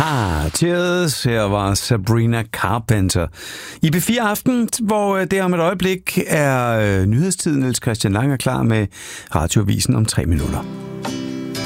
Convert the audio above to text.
Cheers. Her var Sabrina Carpenter. I B4 Aften, hvor det om et øjeblik er nyhedstiden. Niels Christian Lang er klar med radioavisen om 3 minutter.